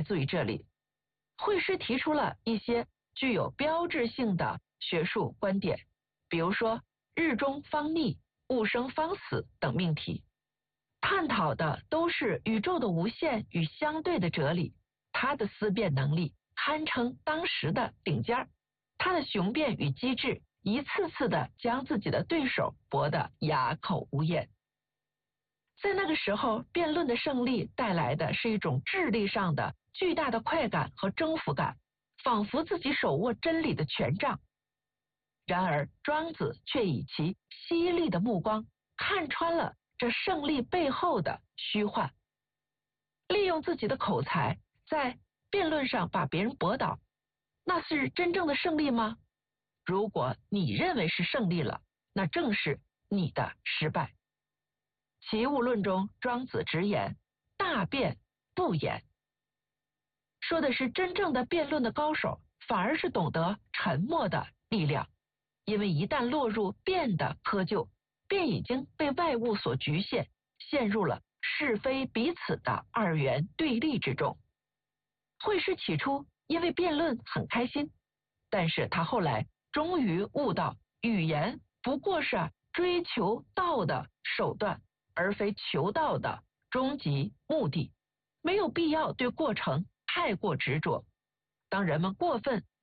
足于这里。惠施提出了一些具有标志性的学术观点，比如说日中方逆、物生方死等命题，探讨的都是宇宙的无限与相对的哲理。他的思辨能力堪称当时的顶尖，他的雄辩与机智一次次的将自己的对手驳得哑口无言。在那个时候，辩论的胜利带来的是一种智力上的巨大的快感和征服感，仿佛自己手握真理的权杖。然而庄子却以其犀利的目光看穿了这胜利背后的虚幻，利用自己的口才在辩论上把别人驳倒，那是真正的胜利吗？如果你认为是胜利了，那正是你的失败。齐物论中，庄子直言大辩不言，说的是真正的辩论的高手反而是懂得沉默的力量，因为一旦落入辩的窠臼，便已经被外物所局限，陷入了是非彼此的二元对立之中。惠施起初因为辩论很开心，但是他后来终于悟到，语言不过是追求道的手段，而非求道的终极目的，没有必要对过程太过执着。当人们过分